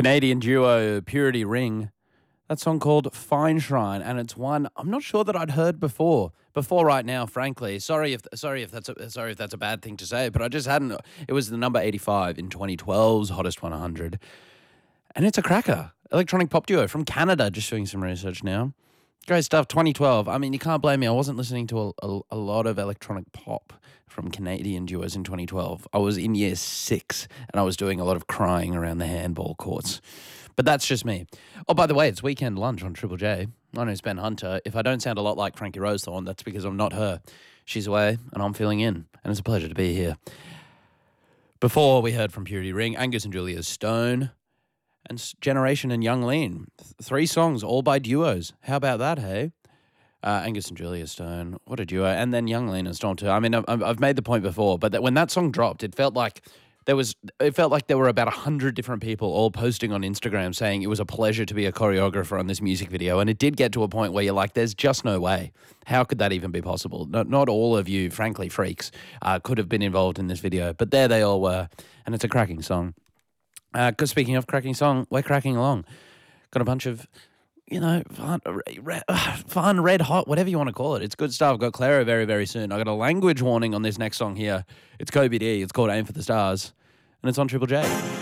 Canadian duo Purity Ring. That song called Fine Shrine, and it's one I'm not sure that I'd heard before right now. Frankly, sorry if that's a bad thing to say, but I just hadn't. It was the number 85 in 2012's Hottest 100, and it's a cracker. Electronic pop duo from Canada. Just doing some research now. Great stuff. 2012. I mean, you can't blame me. I wasn't listening to a lot of electronic pop from Canadian duos in 2012. I was in year 6 and I was doing a lot of crying around the handball courts. But that's just me. Oh, by the way, it's Weekend Lunch on Triple J. My name's Ben Hunter. If I don't sound a lot like Frankie Rosethorn, that's because I'm not her. She's away and I'm filling in. And it's a pleasure to be here. Before we heard from Purity Ring, Angus and Julia Stone, and Generation and Young Lean. 3 songs, all by duos. How about that, hey? Angus and Julia Stone, what a duo. And then Young Lean and Storm too. I mean, I've made the point before, but when that song dropped, it felt like there were about 100 different people all posting on Instagram saying it was a pleasure to be a choreographer on this music video. And it did get to a point where you're like, there's just no way. How could that even be possible? Not all of you, frankly, freaks, could have been involved in this video. But there they all were. And it's a cracking song. Because speaking of cracking song, we're cracking along. Got a bunch of, fun, red hot, whatever you want to call it. It's good stuff. Got Clara very, very soon. I got a language warning on this next song here. It's Kobe D. It's called Aim for the Stars. And it's on Triple J.